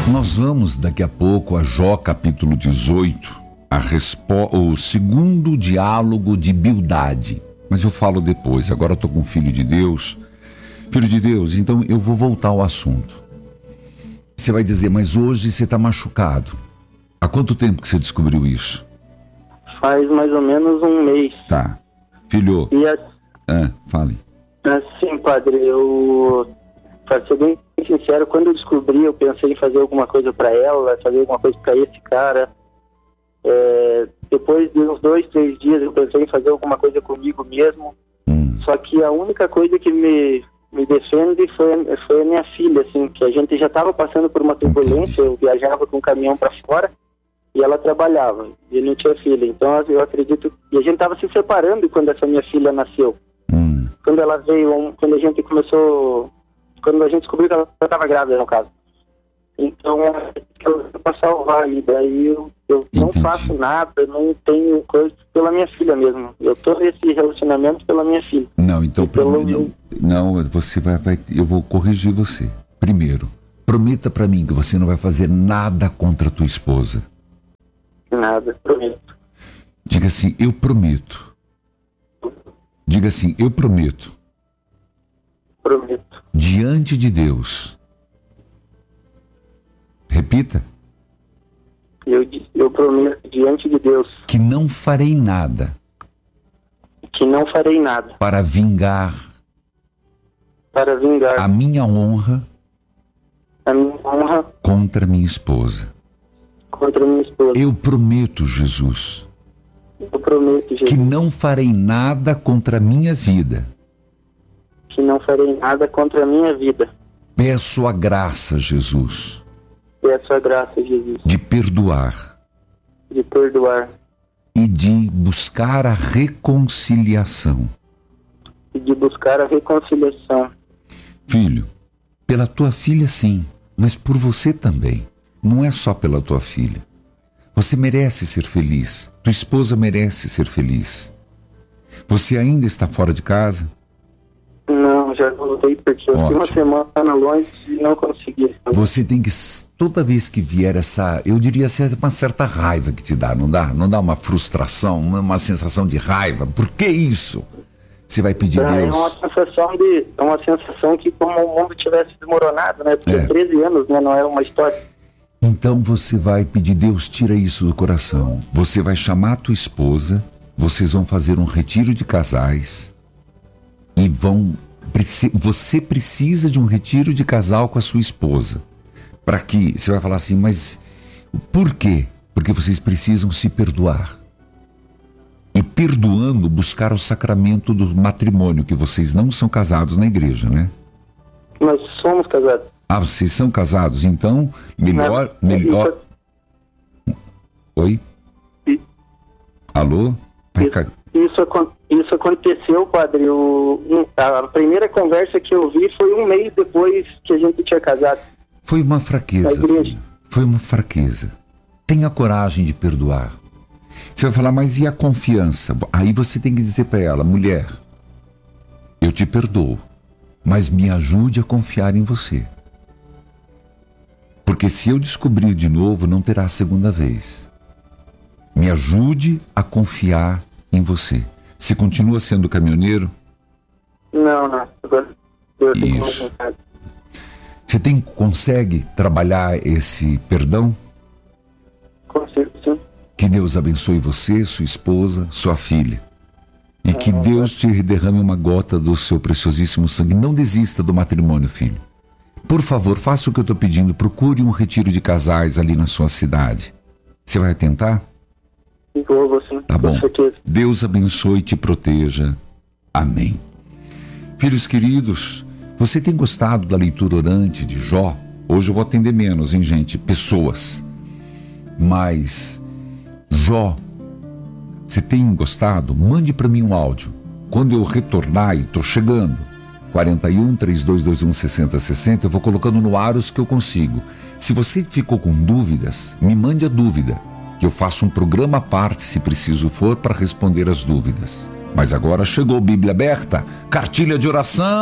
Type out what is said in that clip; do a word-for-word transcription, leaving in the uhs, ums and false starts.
Nós vamos daqui a pouco a Jó capítulo dezoito, a respo... o segundo diálogo de Bildade. Mas eu falo depois, agora eu estou com o Filho de Deus. Filho de Deus, então eu vou voltar ao assunto. Você vai dizer, mas hoje você está machucado. Há quanto tempo que você descobriu isso? Faz mais ou menos um mês. Tá. Filho, E a... ah, fale. assim, padre, eu... Para ser bem sincero, quando eu descobri, eu pensei em fazer alguma coisa para ela, fazer alguma coisa para esse cara. É... Depois de uns dois, três dias, eu pensei em fazer alguma coisa comigo mesmo. Hum. Só que a única coisa que me, me defende foi, foi a minha filha, assim, que a gente já estava passando por uma turbulência. Eu viajava com um caminhão para fora e ela trabalhava, e não tinha filha. Então eu acredito, e a gente estava se separando quando essa minha filha nasceu. Hum. Quando ela veio, quando a gente começou, quando a gente descobriu que ela estava grávida, no caso. Então, eu para salvar, e daí eu, eu não Entendi. faço nada, não tenho coisa pela minha filha mesmo. Eu tô nesse relacionamento pela minha filha. Não, então, Pelo- não, não, você vai, vai, eu vou corrigir você. Primeiro, prometa pra mim que você não vai fazer nada contra a tua esposa. Nada, prometo. Diga assim, eu prometo. Diga assim, eu prometo, Prometo. diante de Deus. Repita, Eu, eu prometo diante de Deus que não farei nada que não farei nada para vingar para vingar a minha honra a minha honra contra minha esposa. contra minha esposa. Eu prometo, Jesus, Eu prometo, que Jesus, não farei nada contra a minha vida. que não farei nada contra a minha vida. Peço a graça, Jesus, Peço a graça, Jesus, de perdoar de perdoar e de buscar a reconciliação. e de buscar a reconciliação. Filho, pela tua filha sim, mas por você também. Não é só pela tua filha. Você merece ser feliz. Tua esposa merece ser feliz. Você ainda está fora de casa? Não, já voltei porque eu fiquei uma Ótimo. semana longe e não consegui. Você tem que, toda vez que vier essa, eu diria ser uma certa raiva que te dá, não dá? Não dá uma frustração, uma, uma sensação de raiva? Por que isso? Você vai pedir a É uma Deus? sensação de, é uma sensação que como o mundo tivesse desmoronado, né? Porque É. treze anos, né? Não é uma história. Então você vai pedir, Deus, tira isso do coração. Você vai chamar a tua esposa, vocês vão fazer um retiro de casais e vão... preci- Você precisa de um retiro de casal com a sua esposa. Para que... Você vai falar assim, mas por quê? Porque vocês precisam se perdoar. E perdoando, buscar o sacramento do matrimônio, que vocês não são casados na igreja, né? Nós somos casados. Ah, vocês são casados, então melhor... Não, melhor... Oi? E- Alô? Vai Isso, ca- isso, acon- isso aconteceu, padre. O, um, a primeira conversa que eu vi foi um mês depois que a gente tinha casado. Foi uma Na fraqueza, igreja. filho. Foi uma fraqueza. Tenha coragem de perdoar. Você vai falar, mas e a confiança? Aí você tem que dizer para ela, mulher, eu te perdoo, mas me ajude a confiar em você. Porque se eu descobrir de novo, não terá segunda vez. Me ajude a confiar em você. Você continua sendo caminhoneiro? Não, não. Agora eu fico mais Isso. em casa. Você tem, consegue trabalhar esse perdão? Consigo, sim. Que Deus abençoe você, sua esposa, sua filha. E que Deus te derrame uma gota do seu preciosíssimo sangue. Não desista do matrimônio, filho. Por favor, faça o que eu estou pedindo. Procure um retiro de casais ali na sua cidade. Você vai tentar? Vou, vou sim. Tá bom. Com certeza. Deus abençoe e te proteja. Amém. Filhos queridos, você tem gostado da leitura orante de Jó? Hoje eu vou atender menos, hein, gente? Pessoas. Mas, Jó, você tem gostado? Mande para mim um áudio. Quando eu retornar, e estou chegando, quarenta e um, três dois dois um, sessenta sessenta, eu vou colocando no ar os que eu consigo. Se você ficou com dúvidas, me mande a dúvida, que eu faço um programa à parte, se preciso for, para responder as dúvidas. Mas agora chegou Bíblia Aberta, cartilha de oração.